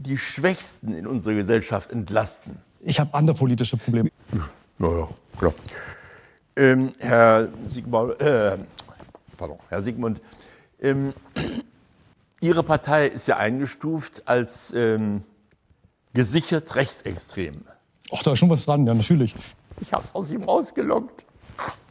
die Schwächsten in unserer Gesellschaft entlasten. Ich habe andere politische Probleme. Ja, klar. Herr Sigmund, Ihre Partei ist ja eingestuft als gesichert rechtsextrem. Ach, da ist schon was dran, ja, natürlich. Ich habe es aus ihm rausgelockt.